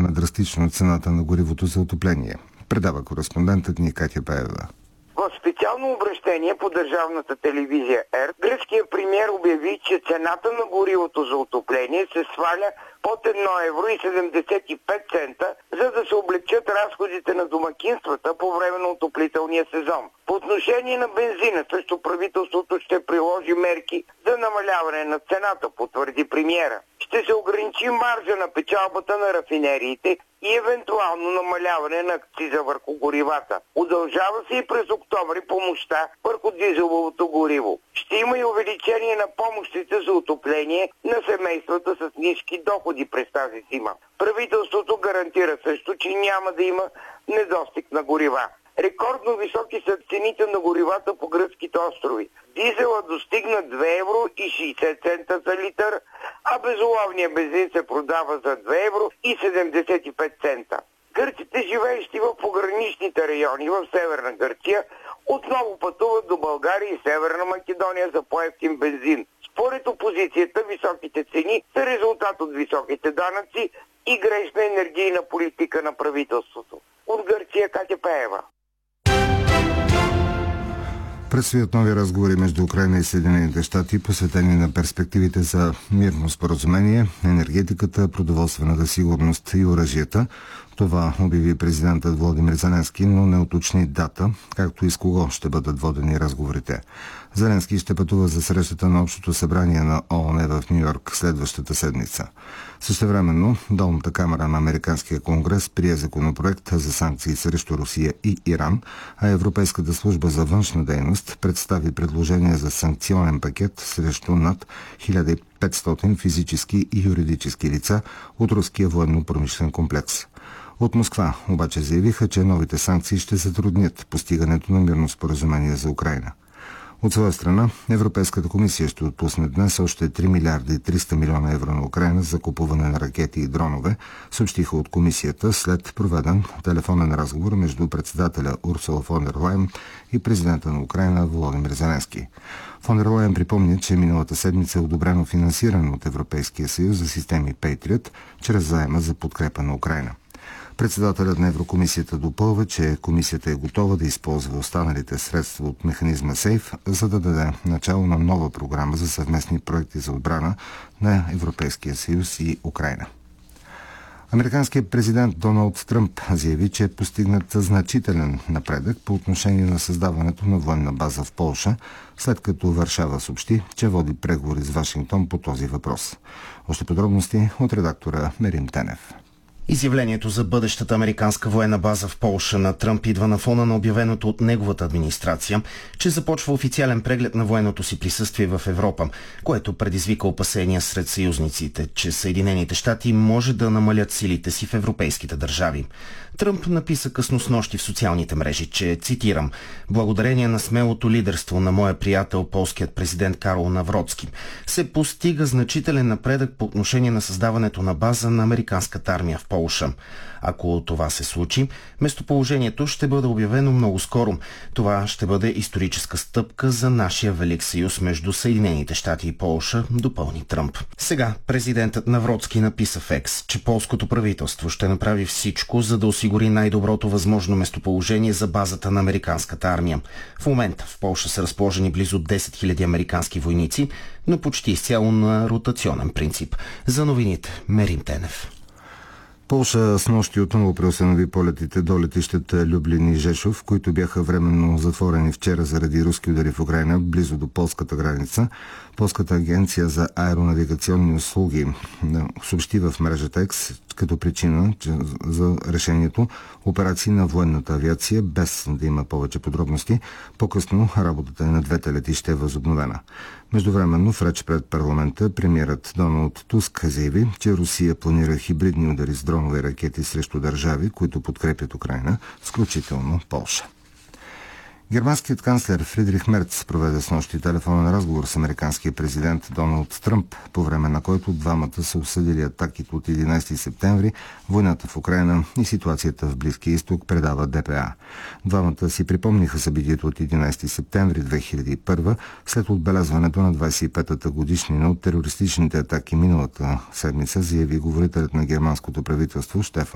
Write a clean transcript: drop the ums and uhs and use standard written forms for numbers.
намалена драстично цената на горивото за отопление. Предава кореспондентът ни Катя Пеева. В специално обращение по държавната телевизия ЕРТ, гръцкият премиер обяви, че цената на горивото за отопление се сваля под 1,75 евро, за да се облегчат разходите на домакинствата по време на отоплителния сезон. По отношение на бензина, също правителството ще приложи мерки за намаляване на цената, потвърди премиера. Ще се ограничи маржа на печалбата на рафинериите и евентуално намаляване на акциза върху горивата. Удължава се и през октомври помощта върху дизеловото гориво. Ще има и увеличение на помощите за отопление на семействата с ниски доходи през тази зима. Правителството гарантира също, че няма да има недостиг на горива. Рекордно високи са цените на горивата по гръцките острови. Дизела достигна 2,60 евро за литър, а безоловният бензин се продава за 2,75 евро. Гърците, живеещи в пограничните райони в Северна Гърция, отново пътуват до България и Северна Македония за по-евтин бензин. Според опозицията, високите цени са резултат от високите данъци и грешна енергийна политика на правителството. От Гърция, Катя Пеева. Предстоят нови разговори между Украйна и Съединените щати, посветени на перспективите за мирно споразумение, енергетиката, продоволствената сигурност и оръжията. Това обяви президентът Володимир Зеленски, но не уточни дата, както и с кого ще бъдат водени разговорите. Зеленски ще пътува за срещата на Общото събрание на ООН в Ню-Йорк следващата седмица. Същевременно, Долната камара на Американския конгрес прие законопроект за санкции срещу Русия и Иран, а Европейската служба за външна дейност представи предложение за санкционен пакет срещу над 1500 физически и юридически лица от руския военно-промишлен комплекс. От Москва обаче заявиха, че новите санкции ще затруднят постигането на мирно споразумение за Украйна. От своя страна, Европейската комисия ще отпусне днес още 3 милиарда и 300 милиона евро на Украйна за купуване на ракети и дронове, съобщиха от комисията след проведен телефонен разговор между председателя Урсула фон дер Лайен и президента на Украйна Володимир Зеленски. Фон дер Лайен припомни, че миналата седмица е одобрено финансиране от Европейския съюз за системи Patriot чрез заема за подкрепа на Украйна. Председателят на Еврокомисията допълва, че комисията е готова да използва останалите средства от механизма СЕЙФ, за да даде начало на нова програма за съвместни проекти за отбрана на Европейския съюз и Украйна. Американският президент Доналд Тръмп заяви, че е постигнат значителен напредък по отношение на създаването на военна база в Полша, след като Варшава съобщи, че води преговори с Вашингтон по този въпрос. Още подробности от редактора Мерим Тенев. Изявлението за бъдещата американска военна база в Полша на Тръмп идва на фона на обявеното от неговата администрация, че започва официален преглед на военното си присъствие в Европа, което предизвика опасения сред съюзниците, че Съединените щати може да намалят силите си в европейските държави. Тръмп написа късно снощи в социалните мрежи, че, цитирам, благодарение на смелото лидерство на моя приятел, полският президент Карол Навроцки, се постига значителен напредък по отношение на създаването на база на американската армия в Полша. Ако това се случи, местоположението ще бъде обявено много скоро. Това ще бъде историческа стъпка за нашия велик съюз между Съединените щати и Полша, допълни Тръмп. Сега президентът Навроцки написа в Екс, че полското правителство ще направи всичко, за да осигури най-доброто възможно местоположение за базата на американската армия. В момента в Полша са разположени близо 10 000 американски войници, но почти изцяло на ротационен принцип. За новините Мерим Тенев. Полша снощи отново преустанови полетите до летищата Люблин и Жешов, които бяха временно затворени вчера заради руски удари в Украйна, близо до полската граница. Полската агенция за аеронавигационни услуги съобщи в мрежата Екс като причина за решението операции на военната авиация, без да има повече подробности. По-късно работата на двете летища е възобновена. Междувременно в реч пред парламента премиерът Доналд Туск заяви, че Русия планира хибридни удари с дронове и ракети срещу държави, които подкрепят Украйна, включително Полша. Германският канцлер Фридрих Мерц проведе снощи телефонен разговор с американския президент Доналд Тръмп, по време на който двамата са обсъдили атаките от 11 септември, войната в Украйна и ситуацията в Близкия изток, предава ДПА. Двамата си припомниха събитието от 11 септември 2001, след отбелязването на 25-та годишнина от терористичните атаки миналата седмица, заяви говорителят на германското правителство Штефан